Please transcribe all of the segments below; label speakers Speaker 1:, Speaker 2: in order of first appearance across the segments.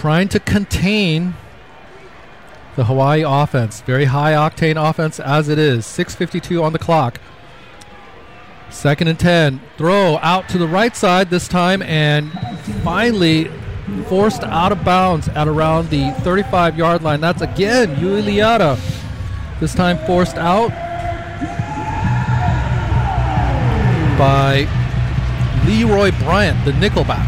Speaker 1: trying to contain the Hawaii offense. Very high-octane offense as it is. 6:52 on the clock. 2nd and 10. Throw out to the right side this time, and finally forced out of bounds at around the 35-yard line. That's again Uiliata. This time forced out by Leroy Bryant, the nickelback.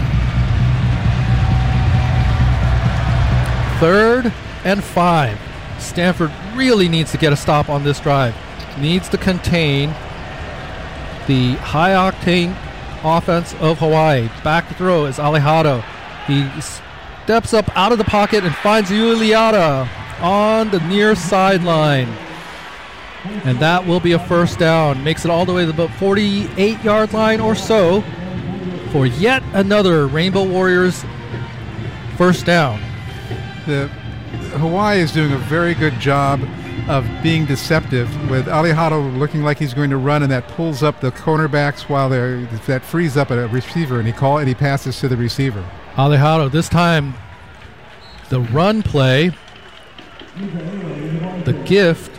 Speaker 1: 3rd and 5. Stanford really needs to get a stop on this drive. Needs to contain the high-octane offense of Hawaii. Back to throw is Alejado. He steps up out of the pocket and finds Uiliata on the near sideline. And that will be a first down. Makes it all the way to the 48-yard line or so for yet another Rainbow Warriors first down.
Speaker 2: Hawaii is doing a very good job of being deceptive, with Alejado looking like he's going to run, and that pulls up the cornerbacks while that frees up a receiver, and he passes to the receiver.
Speaker 1: Alejado, this time the run play, the give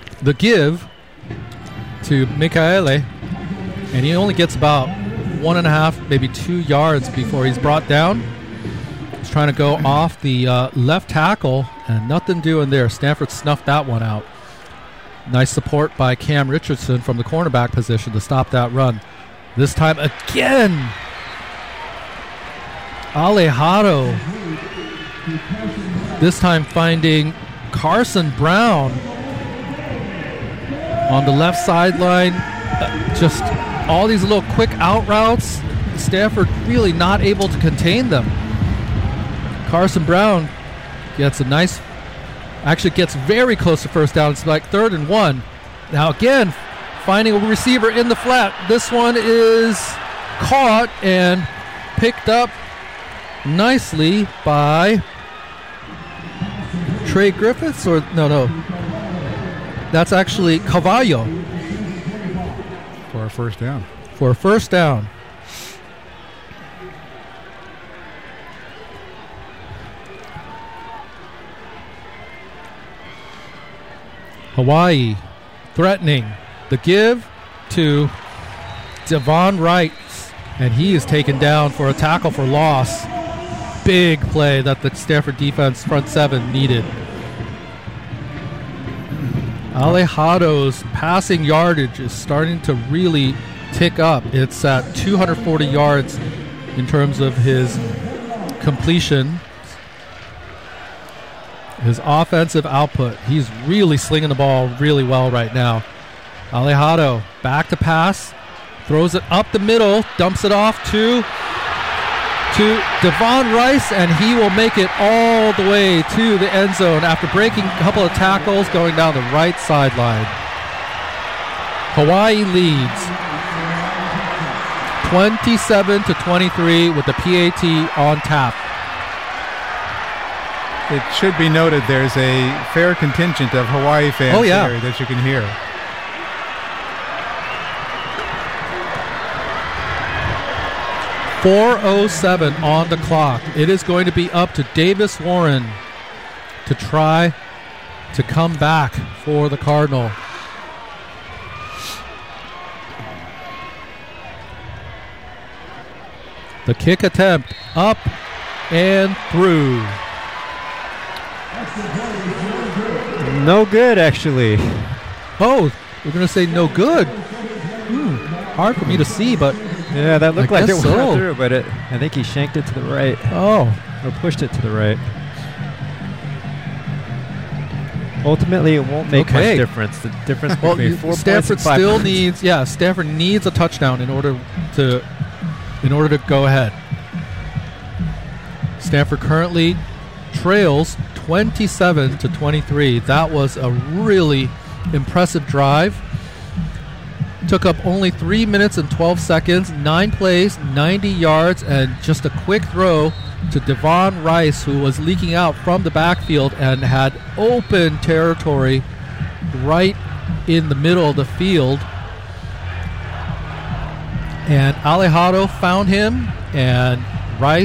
Speaker 1: to Michaele, and he only gets about 1.5, maybe 2 yards before he's brought down. He's trying to go off the left tackle, and nothing doing there. Stanford snuffed that one out. Nice support by Cam Richardson from the cornerback position to stop that run. This time again, Alejado. This time finding Carson Brown on the left sideline. Just all these little quick out routes. Stanford really not able to contain them. Carson Brown gets gets very close to first down. It's like 3rd and 1. Now again, finding a receiver in the flat. This one is caught and picked up nicely by Trey Griffiths, or no. That's actually Cavallo.
Speaker 2: For a first down.
Speaker 1: Hawaii threatening the give to Devon Wright, and he is taken down for a tackle for loss. Big play that the Stanford defense front 7 needed. Alejado's passing yardage is starting to really tick up. It's at 240 yards in terms of his completion. His offensive output. He's really slinging the ball really well right now. Alejado back to pass. Throws it up the middle. Dumps it off to Devon Rice, and he will make it all the way to the end zone after breaking a couple of tackles going down the right sideline. Hawaii leads 27-23 with the PAT on tap.
Speaker 2: It should be noted there's a fair contingent of Hawaii fans here that you can hear.
Speaker 1: .407 on the clock. It is going to be up to Davis Warren to try to come back for the Cardinal. The kick attempt up and through.
Speaker 3: No good, actually.
Speaker 1: Oh, we're going to say no good. Hard for me to see, but
Speaker 3: yeah, that looked like it went
Speaker 1: so.
Speaker 3: through, but I think he shanked it to the right.
Speaker 1: Oh.
Speaker 3: Or pushed it to the right. Ultimately, it won't make much difference. The difference between 4
Speaker 1: Stanford
Speaker 3: points and 5
Speaker 1: still
Speaker 3: points.
Speaker 1: needs, Stanford needs a touchdown in order to go ahead. Stanford currently trails 27-23. That was a really impressive drive. Took up only 3 minutes and 12 seconds, 9 plays, 90 yards, and just a quick throw to Devon Rice, who was leaking out from the backfield and had open territory right in the middle of the field. And Alejado found him, and Rice